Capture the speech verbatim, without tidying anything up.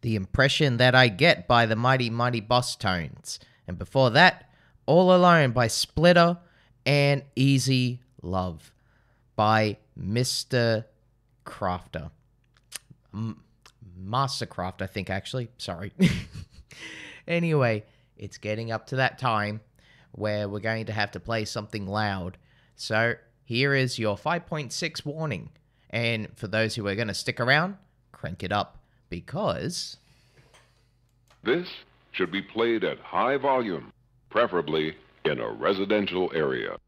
The Impression That I Get by the Mighty Mighty Boss Tones. And before that, All Alone by Splitter and Easy Love by Mister Crafter. M- Mastercraft, I think, actually. Sorry. Anyway, it's getting up to that time where we're going to have to play something loud. So here is your five point six warning. And for those who are going to stick around, crank it up because this should be played at high volume, preferably in a residential area.